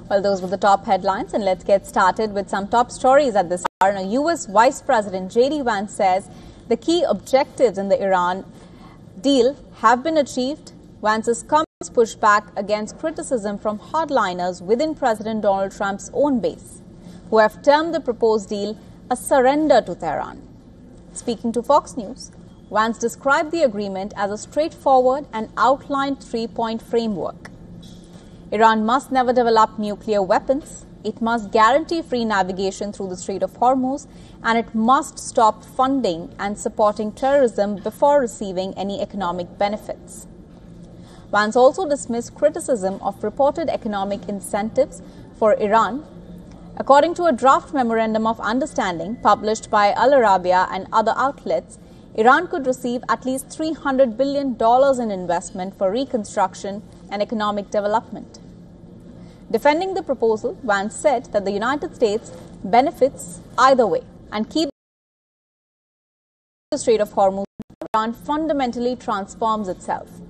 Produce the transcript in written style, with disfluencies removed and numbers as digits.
Well, those were the top headlines, and let's get started with some top stories at this hour. Now, U.S. Vice President J.D. Vance says the key objectives in the Iran deal have been achieved. Vance's comments push back against criticism from hardliners within President Donald Trump's own base, who have termed the proposed deal a surrender to Tehran. Speaking to Fox News, Vance described the agreement as a straightforward and outlined three-point framework. Iran must never develop nuclear weapons, it must guarantee free navigation through the Strait of Hormuz, and it must stop funding and supporting terrorism before receiving any economic benefits. Vance also dismissed criticism of reported economic incentives for Iran. According to a draft memorandum of understanding published by Al Arabiya and other outlets, Iran could receive at least $300 billion in investment for reconstruction and economic development. Defending the proposal, Vance said that the United States benefits either way and keep the Strait of Hormuz. Iran fundamentally transforms itself.